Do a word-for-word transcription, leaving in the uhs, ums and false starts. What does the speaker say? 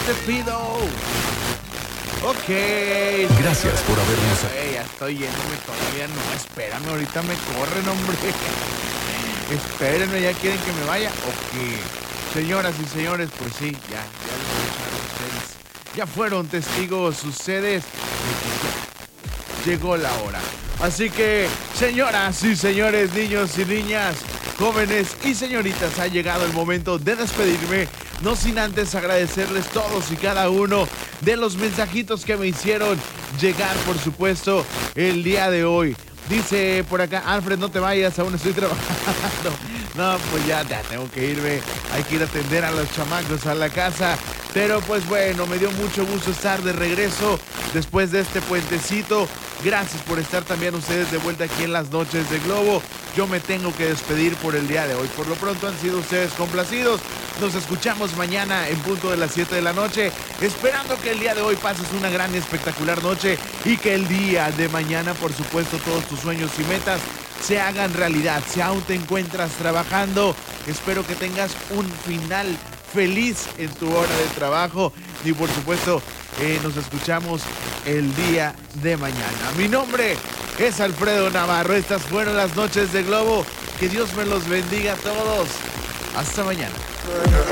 despido. Ok. Gracias por habernos... Hey, ya estoy yéndome todavía. No, espérame, ahorita me corren, hombre. Espérenme, ¿ya quieren que me vaya? Ok. Señoras y señores, pues sí, ya, ya lo escucharon ustedes. Ya fueron testigos ustedes de que ya llegó la hora. Así que, señoras y señores, niños y niñas, jóvenes y señoritas, ha llegado el momento de despedirme, no sin antes agradecerles todos y cada uno de los mensajitos que me hicieron llegar, por supuesto, el día de hoy. Dice por acá, Alfred, no te vayas, aún estoy trabajando. No, pues ya, ya tengo que irme, hay que ir a atender a los chamacos a la casa. Pero pues bueno, me dio mucho gusto estar de regreso después de este puentecito. Gracias por estar también ustedes de vuelta aquí en las noches de Globo. Yo me tengo que despedir por el día de hoy. Por lo pronto han sido ustedes complacidos. Nos escuchamos mañana en punto de las siete de la noche. Esperando que el día de hoy pases una gran y espectacular noche. Y que el día de mañana, por supuesto, todos tus sueños y metas se hagan realidad. Si aún te encuentras trabajando, espero que tengas un final feliz en tu hora de trabajo. Y por supuesto, eh, nos escuchamos el día de mañana. Mi nombre es Alfredo Navarro. Estas fueron las noches de Globo. Que Dios me los bendiga a todos. Hasta mañana.